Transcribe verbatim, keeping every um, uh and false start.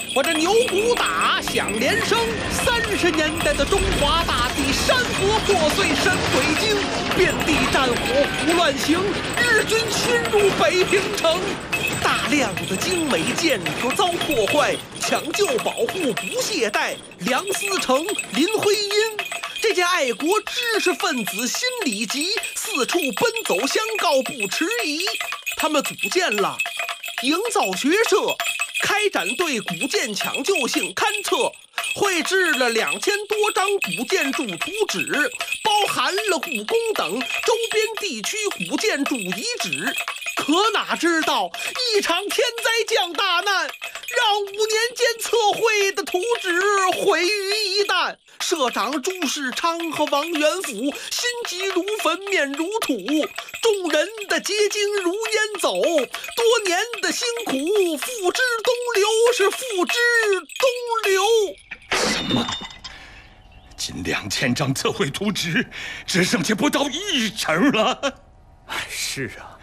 我这牛鼓打响连声，三十年代的中华大地，山河破碎神鬼惊，遍地战火胡乱行，日军侵入北平城，大量的精美建筑遭破坏，抢救保护不懈怠。梁思成、林徽因这些爱国知识分子心里急，四处奔走相告不迟疑。他们组建了营造学社，开展对古建抢救性勘测，绘制了两千多张古建筑图纸，包含了故宫等周边地区古建筑遗址。可哪知道一场天灾降大难，让五年间测绘的图纸毁于一旦。社长朱世昌和王元甫心急如焚，面如土，众人的结晶如烟走，多年的辛苦付之东流，是付之东流。 什么？近两千张测绘图纸，只剩下不到一成了。 是啊，